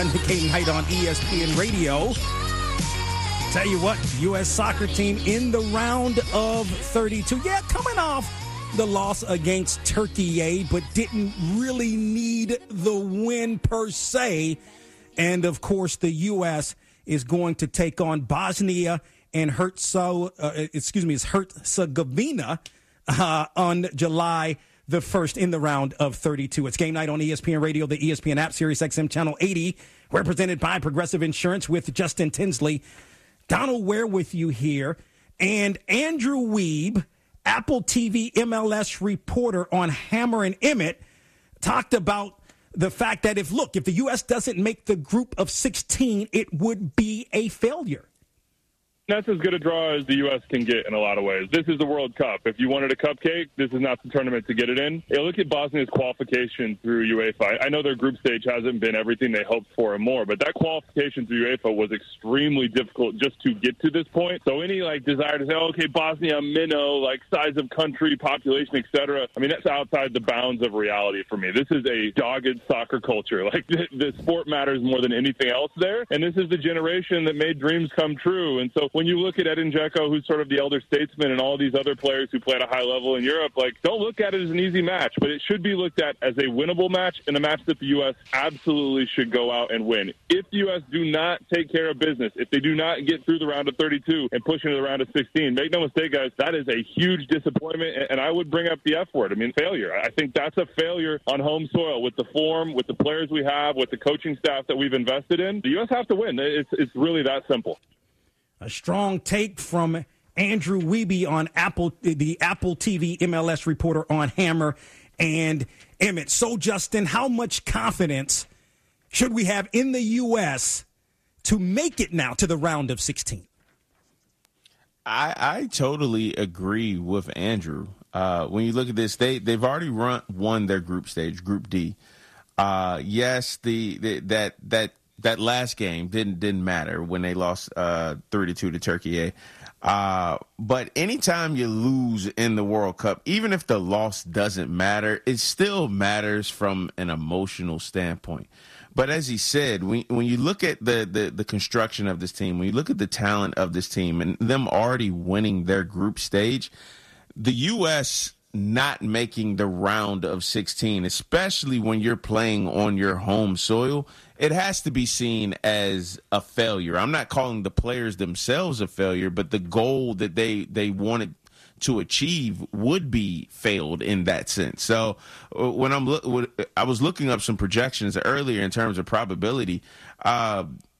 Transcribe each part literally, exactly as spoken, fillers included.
on Game Night on E S P N Radio. Tell you what, U S soccer team in the round of thirty-two. Yeah, coming off the loss against Turkey, but didn't really need the win per se. And, of course, the U S is going to take on Bosnia and Herzegovina, uh, excuse me, it's Herzegovina uh, on July the first in the round of thirty-two. It's Game Night on E S P N Radio, the E S P N app, Sirius X M Channel eighty, represented by Progressive Insurance with Justin Tinsley. Donald Ware with you here. And Andrew Wiebe, Apple T V M L S reporter on Hammer and Emmett, talked about the fact that if, look, if the U S doesn't make the group of sixteen, it would be a failure. That's as good a draw as the U S can get in a lot of ways. This is the World Cup. If you wanted a cupcake, this is not the tournament to get it in. Yeah, look at Bosnia's qualification through UEFA. I know their group stage hasn't been everything they hoped for and more, but that qualification through UEFA was extremely difficult just to get to this point. So any like desire to say, oh, okay, Bosnia, minnow, like size of country, population, et cetera, I mean, that's outside the bounds of reality for me. This is a dogged soccer culture. Like the, the sport matters more than anything else there, and this is the generation that made dreams come true. And so when you look at Edin Dzeko, who's sort of the elder statesman, and all these other players who play at a high level in Europe, like, don't look at it as an easy match, but it should be looked at as a winnable match and a match that the U S absolutely should go out and win. If the U S do not take care of business, if they do not get through the round of thirty-two and push into the round of sixteen, make no mistake, guys, that is a huge disappointment, and I would bring up the F word. I mean, failure. I think that's a failure on home soil with the form, with the players we have, with the coaching staff that we've invested in. The U S have to win. It's, it's really that simple. A strong take from Andrew Wiebe on Apple, the Apple T V M L S reporter on Hammer and Emmett. So, Justin, how much confidence should we have in the U S to make it now to the round of sixteen? I, I totally agree with Andrew. Uh, when you look at this, they, they've already run, won their group stage, Group D. Uh, yes, the, the that that that last game didn't didn't matter when they lost uh, three to two to Turkey. Uh, but anytime you lose in the World Cup, even if the loss doesn't matter, it still matters from an emotional standpoint. But as he said, when, when you look at the, the, the construction of this team, when you look at the talent of this team and them already winning their group stage, the U S not making the round of sixteen, especially when you're playing on your home soil, it has to be seen as a failure. I'm not calling the players themselves a failure, but the goal that they, they wanted to achieve would be failed in that sense. So uh, when I'm lo- I was looking up some projections earlier in terms of probability, uh,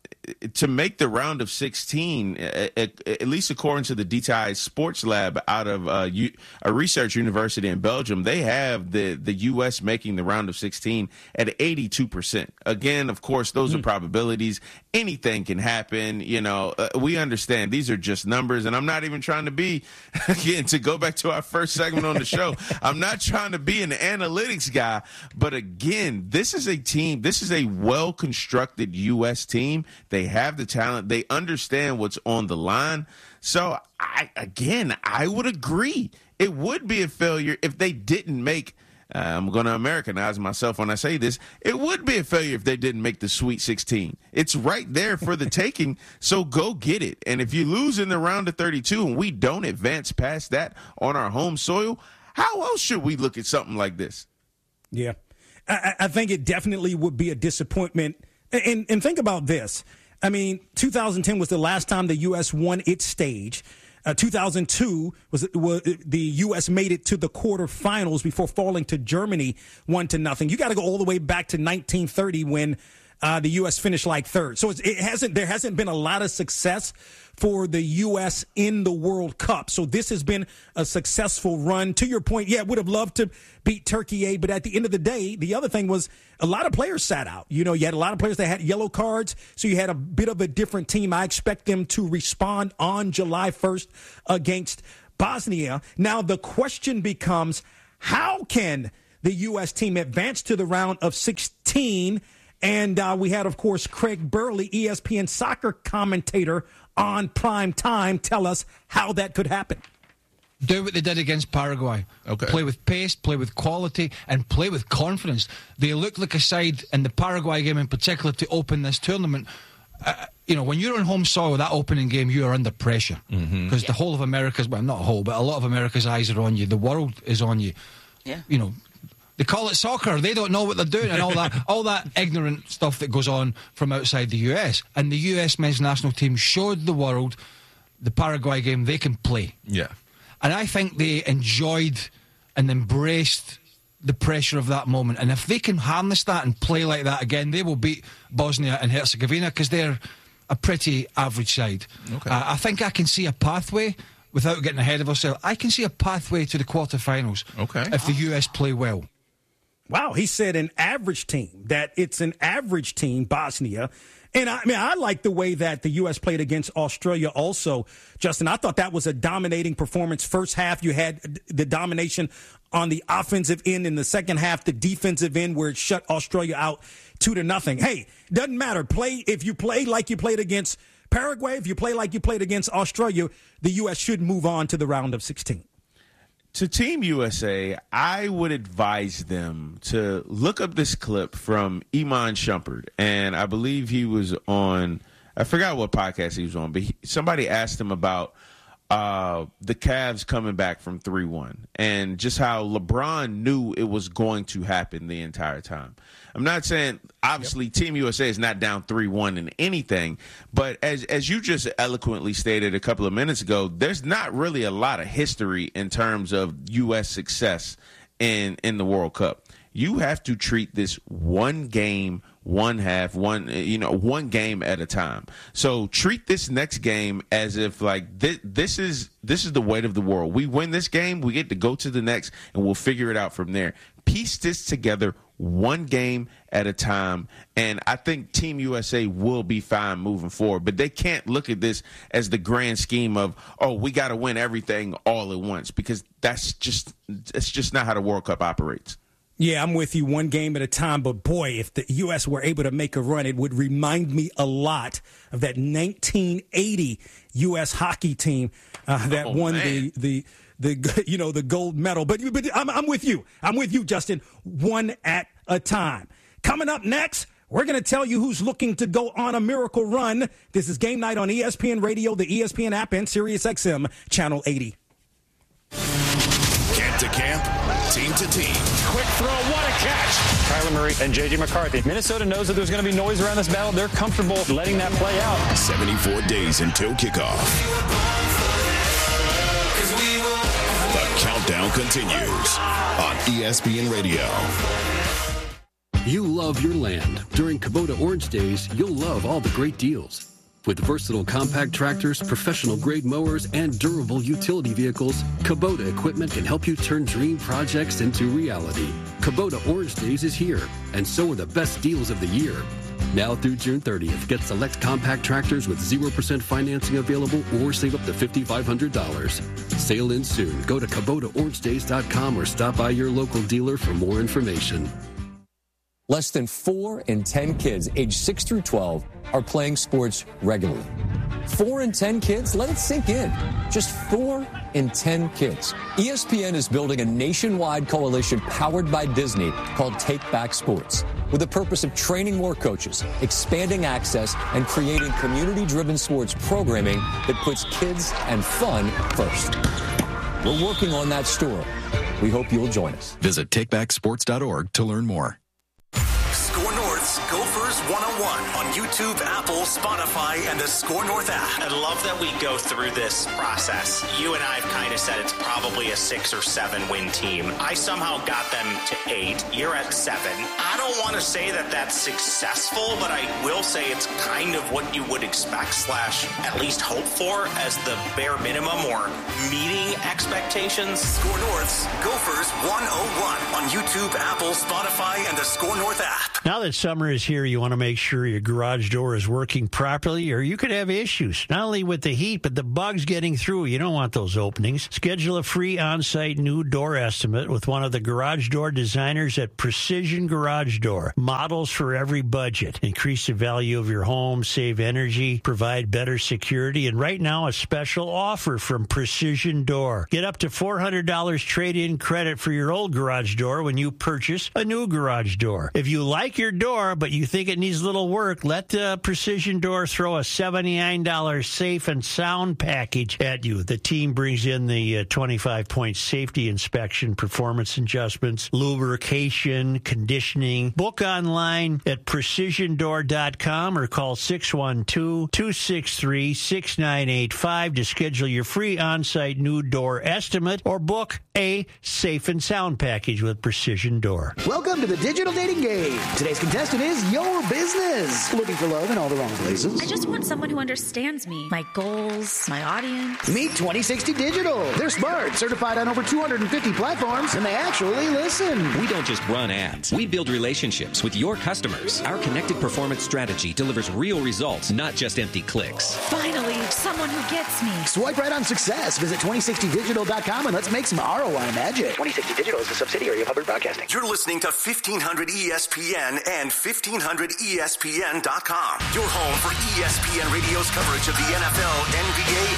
to make the round of sixteen, at, at least according to the D T I Sports Lab out of uh, U, a research university in Belgium, they have the, the U S making the round of sixteen at eighty-two percent. Again, of course, those mm-hmm. are probabilities. Anything can happen. You know, uh, we understand these are just numbers, and I'm not even trying to be, again, to go back to our first segment on the show, I'm not trying to be an analytics guy, but again, this is a team, this is a well-constructed U S team. They have the talent. They understand what's on the line. So, I again, I would agree. It would be a failure if they didn't make, uh, I'm going to Americanize myself when I say this, it would be a failure if they didn't make the Sweet sixteen. It's right there for the taking, so go get it. And if you lose in the round of thirty-two and we don't advance past that on our home soil, how else should we look at something like this? Yeah, I, I think it definitely would be a disappointment. And, and think about this. I mean, two thousand ten was the last time the U S won its stage. Uh, two thousand two was, was the U S made it to the quarterfinals before falling to Germany one to nothing. You got to go all the way back to nineteen thirty when uh, the U S finished like third. So it's, it hasn't there hasn't been a lot of success for the U S in the World Cup. So this has been a successful run. To your point, yeah, would have loved to beat Turkey, but at the end of the day, the other thing was a lot of players sat out. You know, you had a lot of players that had yellow cards, so you had a bit of a different team. I expect them to respond on July first against Bosnia. Now, the question becomes, how can the U S team advance to the round of sixteen? And uh, we had, of course, Craig Burley, E S P N soccer commentator on Prime Time, tell us how that could happen. Do what they did against Paraguay. Okay. Play with pace, play with quality, and play with confidence. They look like a side in the Paraguay game in particular to open this tournament. Uh, you know, when you're on home soil, that opening game, you are under pressure. Because mm-hmm. yeah. the whole of America's, well, not a whole, but a lot of America's eyes are on you. The world is on you. Yeah. You know, they call it soccer. They don't know what they're doing and all that all that ignorant stuff that goes on from outside the U S. And the U S men's national team showed the world the Paraguay game they can play. Yeah. And I think they enjoyed and embraced the pressure of that moment. And if they can harness that and play like that again, they will beat Bosnia and Herzegovina because they're a pretty average side. Okay. Uh, I think I can see a pathway, without getting ahead of ourselves, I can see a pathway to the quarterfinals okay. if the U S play well. Wow, he said an average team, that it's an average team, Bosnia. And I, I mean, I like the way that the U S played against Australia also, Justin. I thought that was a dominating performance. First half, you had the domination on the offensive end. In the second half, the defensive end, where it shut Australia out two to nothing. Hey, doesn't matter. Play if you play like you played against Paraguay, if you play like you played against Australia, the U S should move on to the round of sixteen. To Team U S A, I would advise them to look up this clip from Iman Shumpert. And I believe he was on, I forgot what podcast he was on, but he, somebody asked him about uh, the Cavs coming back from three one and just how LeBron knew it was going to happen the entire time. I'm not saying, obviously, yep. Team U S A is not down three one in anything, but as as you just eloquently stated a couple of minutes ago, there's not really a lot of history in terms of U S success in, in the World Cup. You have to treat this one game, one half, one you know, one game at a time. So treat this next game as if like this, this is this is the weight of the world. We win this game, we get to go to the next, and we'll figure it out from there. Piece this together one game at a time, and I think Team U S A will be fine moving forward. But they can't look at this as the grand scheme of, oh, we got to win everything all at once, because that's just that's just not how the World Cup operates. Yeah, I'm with you, one game at a time. But, boy, if the U S were able to make a run, it would remind me a lot of that nineteen eighty U S hockey team uh, that oh, won man. the the the you know the gold medal. But, but I'm, I'm with you. I'm with you, Justin, one at a time. Coming up next, we're going to tell you who's looking to go on a miracle run. This is Game Night on E S P N Radio, the E S P N app, and Sirius X M Channel eighty. Camp to camp, team to team. Quick throw, what a catch. Kyler Murray and J J McCarthy. Minnesota knows that there's going to be noise around this battle. They're comfortable letting that play out. seventy-four days until kickoff. The countdown continues on E S P N Radio. You love your land. During Kubota Orange Days, you'll love all the great deals. With versatile compact tractors, professional-grade mowers, and durable utility vehicles, Kubota equipment can help you turn dream projects into reality. Kubota Orange Days is here, and so are the best deals of the year. Now through June thirtieth, get select compact tractors with zero percent financing available or save up to five thousand five hundred dollars. Sail in soon. Go to Kubota Orange Days dot com or stop by your local dealer for more information. Less than four in ten kids aged six through twelve are playing sports regularly. Four in ten kids? Let it sink in. Just four in ten kids. E S P N is building a nationwide coalition powered by Disney called Take Back Sports, with the purpose of training more coaches, expanding access, and creating community-driven sports programming that puts kids and fun first. We're working on that story. We hope you'll join us. Visit take back sports dot org to learn more. Score North's Gophers one oh one on YouTube, Apple, Spotify, and the Score North app. I love that we go through this process. You and I have kind of said it's probably a six or seven win team. I somehow got them to eight. You're at seven. I don't want to say that that's successful, but I will say it's kind of what you would expect slash at least hope for as the bare minimum or meeting expectations. Score North's Gophers one oh one on YouTube, Apple, Spotify, and the Score North app. Now that summer is here, you want to make sure sure your garage door is working properly, or you could have issues, not only with the heat, but the bugs getting through. You don't want those openings. Schedule a free on-site new door estimate with one of the garage door designers at Precision Garage Door. Models for every budget. Increase the value of your home, save energy, provide better security, and right now a special offer from Precision Door. Get up to four hundred dollars trade-in credit for your old garage door when you purchase a new garage door. If you like your door, but you think it needs a little work, let uh, Precision Door throw a seventy-nine dollars safe and sound package at you. The team brings in the uh, twenty-five point safety inspection, performance adjustments, lubrication, conditioning. Book online at precision door dot com or call six one two, two six three, six nine eight five to schedule your free on-site new door estimate or book a safe and sound package with Precision Door. Welcome to the digital dating game. Today's contestant is your business. Looking for love in all the wrong places? I just want someone who understands me, my goals, my audience. Meet twenty sixty Digital. They're smart, certified on over two hundred fifty platforms, and they actually listen. We don't just run ads. We build relationships with your customers. Our connected performance strategy delivers real results, not just empty clicks. Finally, someone who gets me. Swipe right on success. Visit twenty sixty digital dot com and let's make some R O I magic. twenty sixty Digital is a subsidiary of Hubbard Broadcasting. You're listening to fifteen hundred E S P N and fifteen hundred E S P N dot com. Your home for E S P N Radio's coverage of the N F L, N B A,